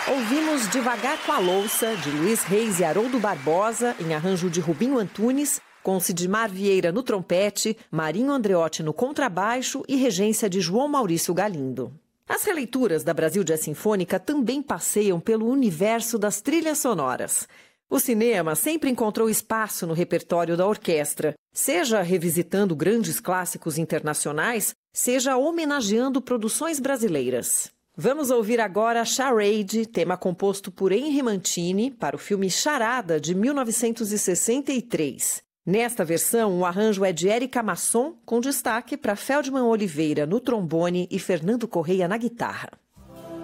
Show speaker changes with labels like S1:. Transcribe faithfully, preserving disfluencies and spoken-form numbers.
S1: Ouvimos Devagar com a Louça, de Luiz Reis e Haroldo Barbosa, em arranjo de Rubinho Antunes, com Sidmar Vieira no trompete, Marinho Andreotti no contrabaixo e regência de João Maurício Galindo. As releituras da Brasil Jazz Sinfônica também passeiam pelo universo das trilhas sonoras. O cinema sempre encontrou espaço no repertório da orquestra, seja revisitando grandes clássicos internacionais, seja homenageando produções brasileiras. Vamos ouvir agora Charade, tema composto por Henry Mancini para o filme Charada, de mil novecentos e sessenta e três. Nesta versão, o arranjo é de Érica Masson, com destaque para Feldman Oliveira no trombone e Fernando Correia na guitarra.